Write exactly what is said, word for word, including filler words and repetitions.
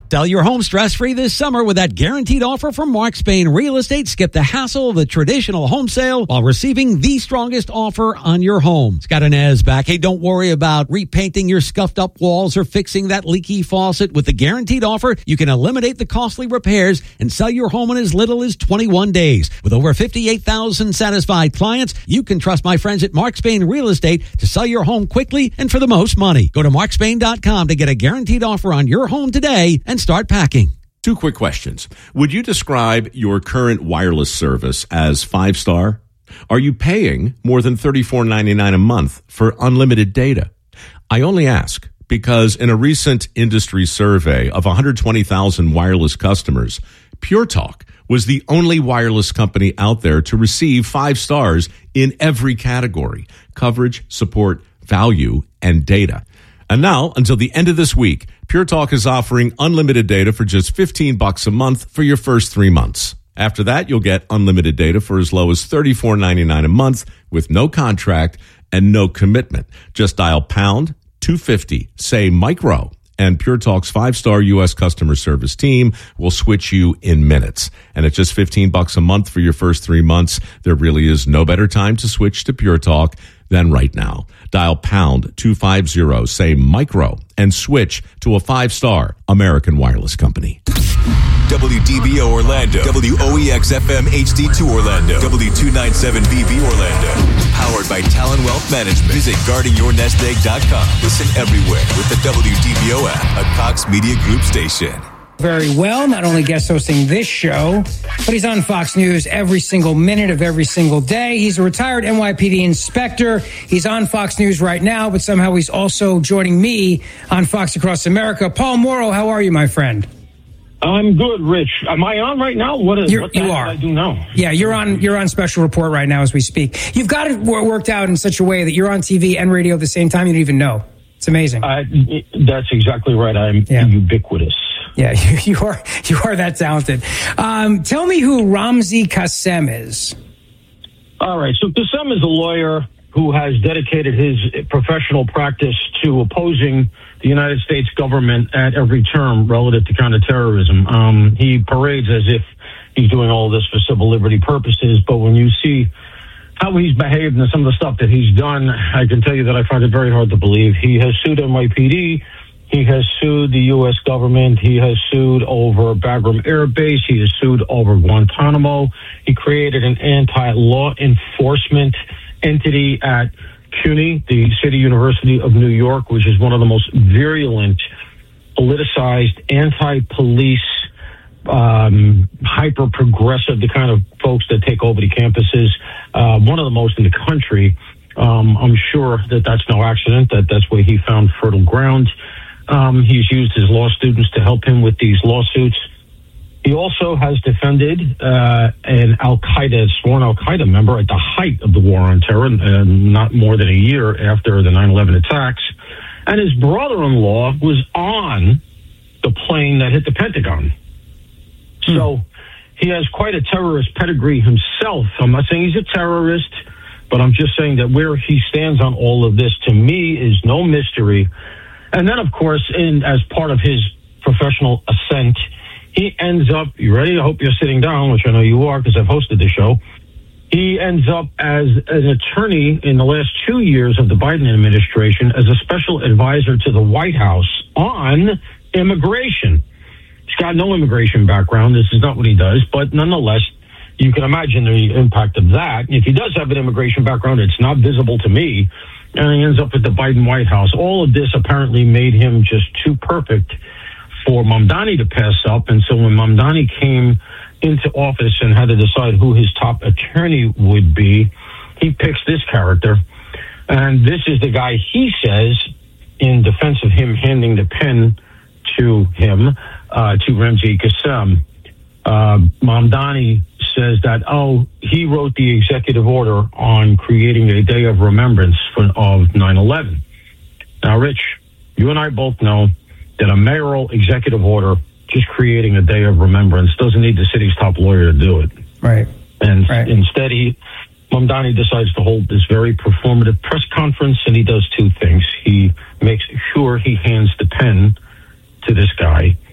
Sell your home stress-free this summer with that guaranteed offer from Mark Spain Real Estate. Skip the hassle of the traditional home sale while receiving the strongest offer on your home. Scott Inez back. Hey, don't worry about repainting your scuffed-up walls or fixing that leaky faucet. With the guaranteed offer, you can eliminate the costly repairs and sell your home in as little as twenty-one days. With over fifty-eight thousand satisfied clients, you can trust my friends at Mark Spain Real Estate to sell your home quickly and for the most money. Go to mark spain dot com to get a guaranteed offer on your home today and start packing. Two quick questions. Would you describe your current wireless service as five-star? Are you paying more than thirty-four ninety-nine a month for unlimited data? I only ask because in a recent industry survey of one hundred twenty thousand wireless customers, Pure Talk was the only wireless company out there to receive five stars in every category: coverage, support, value, and data. And now, until the end of this week, Pure Talk is offering unlimited data for just fifteen bucks a month for your first three months. After that, you'll get unlimited data for as low as thirty-four ninety-nine a month with no contract and no commitment. Just dial pound two fifty, say micro, and Pure Talk's five-star U S customer service team will switch you in minutes. And at just fifteen bucks a month for your first three months, there really is no better time to switch to Pure Talk than right now. Dial pound two fifty, say micro, and switch to a five-star American wireless company. W D B O Orlando, W O E X F M H D two Orlando, W two ninety-seven V B Orlando. Powered by Talon Wealth Management. Visit guarding your nest egg dot com. Listen everywhere with the W D B O app, a Cox Media Group station. Very well, not only guest hosting this show, but he's on Fox News every single minute of every single day. He's a retired N Y P D inspector. He's on Fox News right now, but somehow he's also joining me on Fox Across America. Paul Mauro, how are you, my friend? I'm good, Rich. Am I on right now? What is You're, what the you heck are. do I do now? Yeah, you're on. You're on special report right now as we speak. You've got it worked out in such a way that you're on T V and radio at the same time. You don't even know. It's amazing. Uh, that's exactly right. I'm yeah. ubiquitous. Yeah, you, you are. You are that talented. Um, tell me who Ramzi Kassem is. All right. So Kassem is a lawyer who has dedicated his professional practice to opposing the United States government at every turn relative to counterterrorism. Um, he parades as if he's doing all this for civil liberty purposes, but when you see how he's behaved and some of the stuff that he's done, I can tell you that I find it very hard to believe. He has sued N Y P D. He has sued the U S government. He has sued over Bagram Air Base. He has sued over Guantanamo. He created an anti-law enforcement entity at CUNY, the City University of New York, which is one of the most virulent, politicized, anti-police, um, hyper-progressive, the kind of folks that take over the campuses, uh, one of the most in the country. Um, I'm sure that that's no accident, that that's where he found fertile ground. Um, he's used his law students to help him with these lawsuits. He also has defended uh, an Al-Qaeda, sworn Al-Qaeda member at the height of the war on terror, uh, not more than a year after the nine eleven attacks. And his brother-in-law was on the plane that hit the Pentagon. Hmm. So he has quite a terrorist pedigree himself. I'm not saying he's a terrorist, but I'm just saying that where he stands on all of this, to me, is no mystery. And then, of course, in as part of his professional ascent, he ends up, you ready? I hope you're sitting down, which I know you are because I've hosted the show. He ends up as an attorney in the last two years of the Biden administration as a special advisor to the White House on immigration. He's got no immigration background. This is not what he does. But nonetheless, you can imagine the impact of that. If he does have an immigration background, it's not visible to me. And he ends up at the Biden White House. All of this apparently made him just too perfect for Mamdani to pass up. And so when Mamdani came into office and had to decide who his top attorney would be, he picks this character. And this is the guy he says, in defense of him handing the pen to him, uh, to Ramzi Kassem, uh, Mamdani says that, oh, he wrote the executive order on creating a day of remembrance for, of nine eleven. Now, Rich, you and I both know that a mayoral executive order, just creating a day of remembrance, doesn't need the city's top lawyer to do it. Right. And right. instead, he, Mamdani decides to hold this very performative press conference, and he does two things. He makes sure he hands the pen to this guy,